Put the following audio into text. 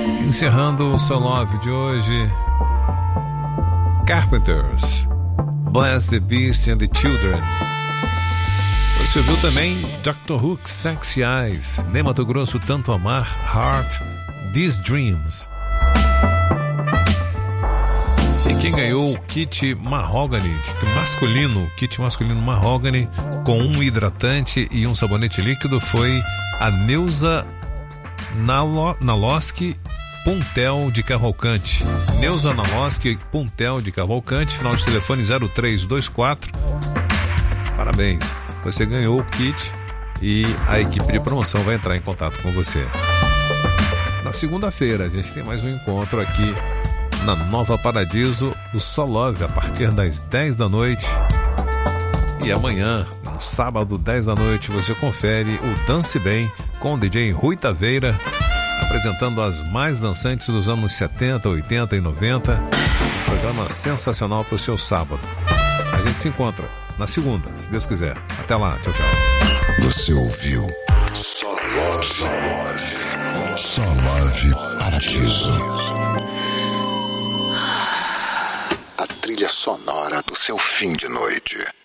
Encerrando o Só Love de hoje, Carpenters, Bless the Beast and the Children. Você ouviu também Dr. Hook, Sexy Eyes, Nem Mato Grosso, Tanto Amar, Heart, These Dreams. E quem ganhou o kit Mahogany, kit masculino Mahogany, com um hidratante e um sabonete líquido, foi a Neuza Naloski Puntel de Cavalcante. Neuza Naloski Puntel de Cavalcante, final de telefone 0324. Parabéns, você ganhou o kit e a equipe de promoção vai entrar em contato com você. Na segunda-feira a gente tem mais um encontro aqui na Nova Paradiso, o Só Love, a partir das 10 da noite. E amanhã, no sábado, 10 da noite, você confere o Dance Bem com o DJ Rui Taveira, apresentando as mais dançantes dos anos 70, 80 e 90. Um programa sensacional para o seu sábado. A gente se encontra na segunda, se Deus quiser. Até lá, tchau, tchau. Você ouviu Só Love, Só Love Paradiso. A trilha sonora do seu fim de noite.